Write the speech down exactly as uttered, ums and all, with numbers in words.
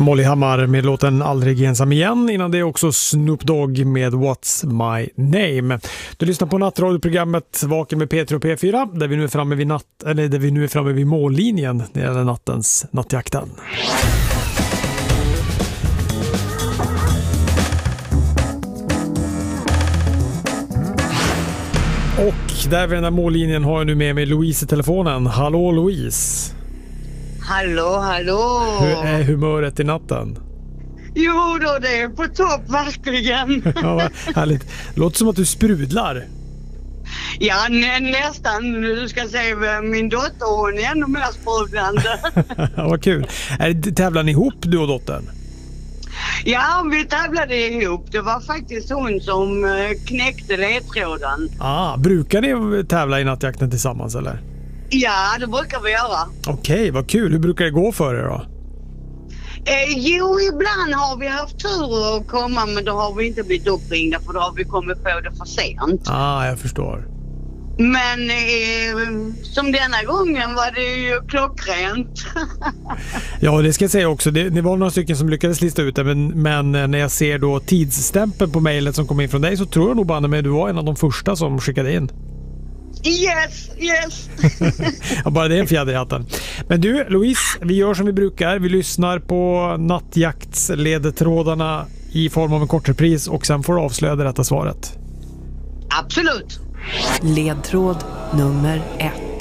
Molly Hammar med låten Aldrig ensam igen. Innan det är också Snoop Dogg med What's My Name. Du lyssnar på nattradioprogrammet Vaken med P tre och P fyra där vi nu är framme vid natt eller där vi nu är framme vid mållinjen när det gäller nattens nattjakten. Och där vid den här mållinjen har jag nu med mig Louise i telefonen. Hallå Louise. Hallå, hallå. Hur är humöret i natten? Jo då, det är på topp, verkligen. Ja, härligt. Låter som att du sprudlar. Ja, nä, nästan. Du ska se min dotter, hon är ännu mer sprudlande. Ja, vad kul. Är det, tävlar ni ihop, du och dottern? Ja, vi tävlade ihop. Det var faktiskt hon som knäckte ledtråden. Ah, brukar ni tävla i nattjakten tillsammans, eller? Ja, det brukar vi göra. Okej, okay, vad kul. Hur brukar det gå för er då? Eh, jo, ibland har vi haft tur att komma, men då har vi inte blivit uppringda för då har vi kommit på det för sent. Ah, jag förstår. Men eh, som denna gången var det ju klockrent. Ja, det ska jag säga också. Det, det var några stycken som lyckades lista ut det, men, men när jag ser då tidsstämpeln på mejlet som kom in från dig så tror jag nog bara med du var en av de första som skickade in. Yes, yes. Ja, bara det är en fjäder i hatten. Men du, Louise, vi gör som vi brukar. Vi lyssnar på nattjaktsledtrådarna i form av en kortrepris och sen får du avslöja det rätta svaret. Absolut. Ledtråd nummer ett.